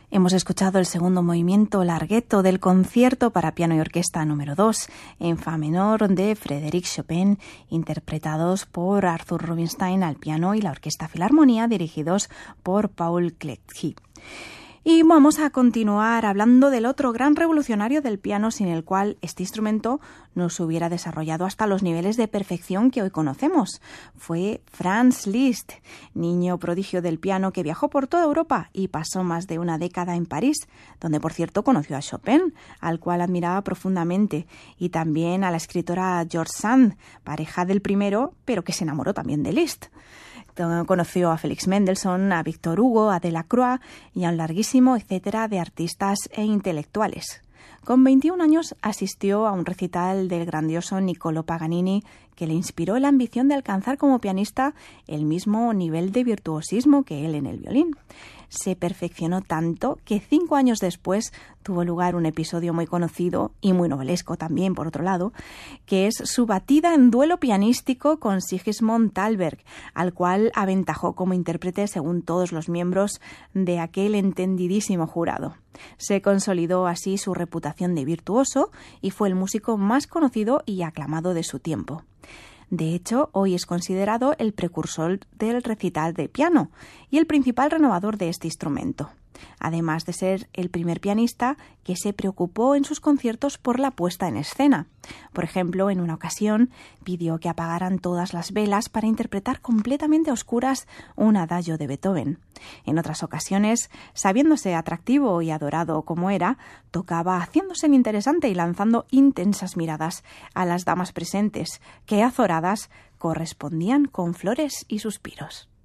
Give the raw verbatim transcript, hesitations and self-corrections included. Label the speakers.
Speaker 1: Hemos escuchado el segundo movimiento larghetto del concierto para piano y orquesta número dos en fa menor de Frédéric Chopin, interpretados por Arthur Rubinstein al piano y la Orquesta Filarmonía, dirigidos por Paul Clechy. Y vamos a continuar hablando del otro gran revolucionario del piano, sin el cual este instrumento no se hubiera desarrollado hasta los niveles de perfección que hoy conocemos. Fue Franz Liszt, niño prodigio del piano que viajó por toda Europa y pasó más de una década en París, donde por cierto conoció a Chopin, al cual admiraba profundamente, y también a la escritora George Sand, pareja del primero, pero que se enamoró también de Liszt. Conoció a Félix Mendelssohn, a Victor Hugo, a Delacroix y a un larguísimo etcétera de artistas e intelectuales. Con veintiún años asistió a un recital del grandioso Niccolò Paganini, que le inspiró la ambición de alcanzar como pianista el mismo nivel de virtuosismo que él en el violín. Se perfeccionó tanto que cinco años después tuvo lugar un episodio muy conocido y muy novelesco también, por otro lado, que es su batida en duelo pianístico con Sigismund Thalberg, al cual aventajó como intérprete según todos los miembros de aquel entendidísimo jurado. Se consolidó así su reputación de virtuoso y fue el músico más conocido y aclamado de su tiempo. De hecho, hoy es considerado el precursor del recital de piano y el principal renovador de este instrumento, además de ser el primer pianista que se preocupó en sus conciertos por la puesta en escena. Por ejemplo, en una ocasión pidió que apagaran todas las velas para interpretar completamente a oscuras un adagio de Beethoven. En otras ocasiones, sabiéndose atractivo y adorado como era, tocaba haciéndose el interesante y lanzando intensas miradas a las damas presentes, que azoradas correspondían con flores y suspiros.